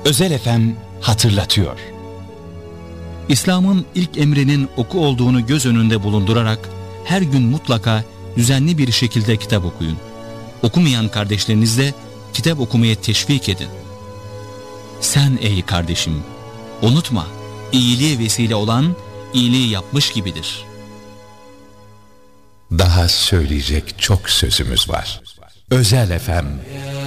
Özel FM hatırlatıyor. İslam'ın ilk emrinin oku olduğunu göz önünde bulundurarak her gün mutlaka düzenli bir şekilde kitap okuyun. Okumayan kardeşlerinizle kitap okumaya teşvik edin. Sen ey kardeşim, unutma, iyiliğe vesile olan iyiliği yapmış gibidir. Daha söyleyecek çok sözümüz var. Özel FM